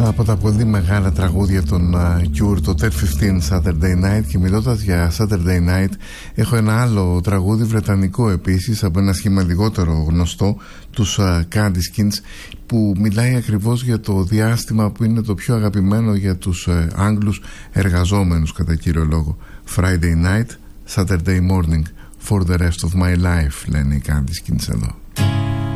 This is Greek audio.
Από τα πολύ μεγάλα τραγούδια των Cure, το 10-15 Saturday Night. Και μιλώντας για Saturday Night, έχω ένα άλλο τραγούδι βρετανικό επίσης, από ένα σχήμα λιγότερο γνωστό, τους Candy Skins, που μιλάει ακριβώς για το διάστημα που είναι το πιο αγαπημένο για τους Άγγλους εργαζόμενους κατά κύριο λόγο. Friday night, Saturday morning, for the rest of my life, λένε οι Candy Skins εδώ.